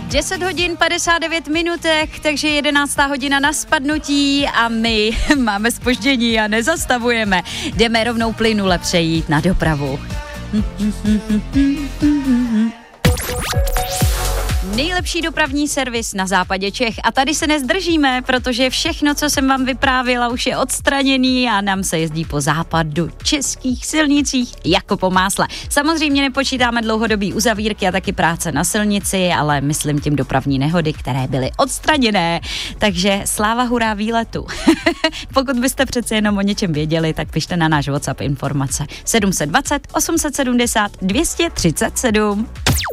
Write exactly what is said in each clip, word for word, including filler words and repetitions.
deset hodin padesát devět minutek, takže jedenáctá hodina na spadnutí a my máme zpoždění a nezastavujeme. Jdeme rovnou plynule přejít na dopravu. Nejlepší dopravní servis na západě Čech a tady se nezdržíme, protože všechno, co jsem vám vyprávěla, už je odstraněný a nám se jezdí po západu českých silnicích jako po másle. Samozřejmě nepočítáme dlouhodobý uzavírky a taky práce na silnici, ale myslím tím dopravní nehody, které byly odstraněné. Takže sláva hurá výletu. Pokud byste přece jenom o něčem věděli, tak pište na náš WhatsApp informace sedm set dvacet osm set sedmdesát dvě stě třicet sedm.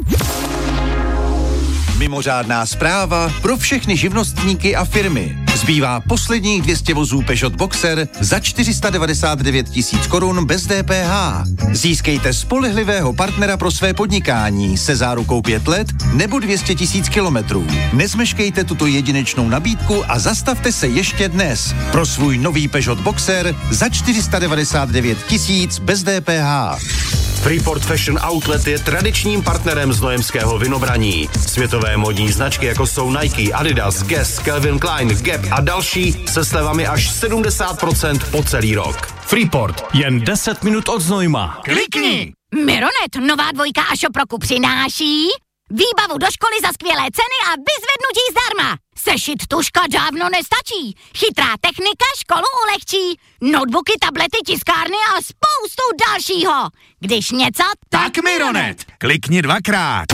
Mimořádná zpráva pro všechny živnostníky a firmy. Zbývá posledních dvě stě vozů Peugeot Boxer za čtyři sta devadesát devět tisíc korun bez D P H. Získejte spolehlivého partnera pro své podnikání se zárukou pět let nebo dvě stě tisíc kilometrů. Nezmeškejte tuto jedinečnou nabídku a zastavte se ještě dnes pro svůj nový Peugeot Boxer za čtyři sta devadesát devět tisíc bez D P H. Freeport Fashion Outlet je tradičním partnerem znojemského vinobraní. Světové modní značky, jako jsou Nike, Adidas, Guess, Calvin Klein, Gap a další se slevami až sedmdesát procent po celý rok. Freeport, jen deset minut od Znojma. Klikni! Mironet, nová dvojka a šoproku přináší výbavu do školy za skvělé ceny a vyzvednutí zdarma. Sešit tuška dávno nestačí. Chytrá technika školu ulehčí. Notebooky, tablety, tiskárny a spoustu dalšího. Když něco, tak Mironet! Klikni dvakrát.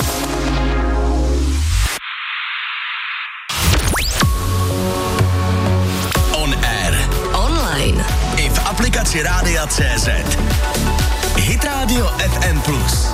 On air. Online. I v aplikaci Rádia tečka cé zet. Hit Radio F M plus.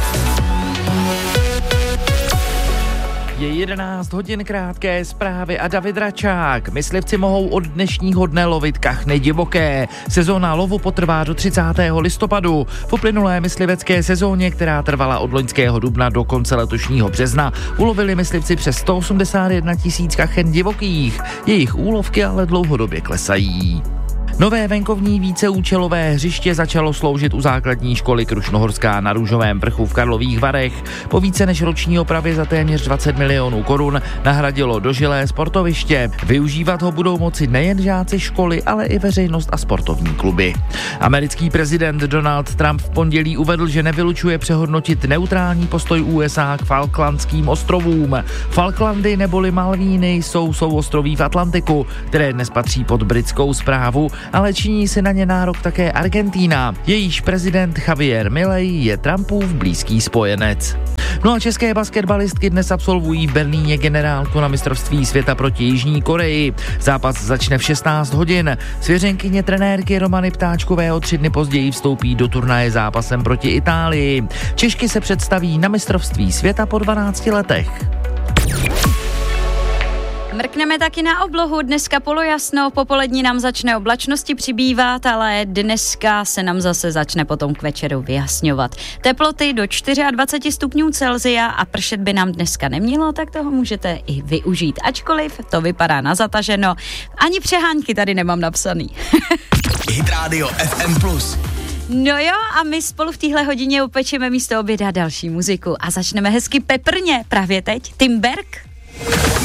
Je jedenáct hodin, krátké zprávy a David Račák. Myslivci mohou od dnešního dne lovit kachny divoké. Sezóna lovu potrvá do třicátého listopadu. V uplynulé myslivecké sezóně, která trvala od loňského dubna do konce letošního března, ulovili myslivci přes sto osmdesát jedna tisíc kachen divokých. Jejich úlovky ale dlouhodobě klesají. Nové venkovní víceúčelové hřiště začalo sloužit u základní školy Krušnohorská na Růžovém vrchu v Karlových Varech. Po více než roční opravě za téměř dvacet milionů korun nahradilo dožilé sportoviště. Využívat ho budou moci nejen žáci školy, ale i veřejnost a sportovní kluby. Americký prezident Donald Trump v pondělí uvedl, že nevylučuje přehodnotit neutrální postoj U S A k Falklandským ostrovům. Falklandy neboli Malvíny jsou souostroví v Atlantiku, které dnes patří pod britskou správu, ale činí si na ně nárok také Argentína. Jejíž prezident Javier Milei je Trumpův blízký spojenec. No a české basketbalistky dnes absolvují v Berlíně generálku na mistrovství světa proti Jižní Koreji. Zápas začne v šestnáct hodin. Svěřenkyně trenérky Romany Ptáčkové o tři dny později vstoupí do turnaje zápasem proti Itálii. Češky se představí na mistrovství světa po dvanácti letech. Mrkneme taky na oblohu, dneska polojasno, popolední nám začne oblačnosti přibývat, ale dneska se nám zase začne potom k večeru vyjasňovat. Teploty do dvacet čtyři stupňů Celsia a pršet by nám dneska nemělo, tak toho můžete i využít. Ačkoliv to vypadá na zataženo, ani přehánky tady nemám napsaný. Hit Radio F M plus. No jo, a my spolu v téhle hodině upečeme místo oběda další muziku a začneme hezky peprně právě teď. Timberg.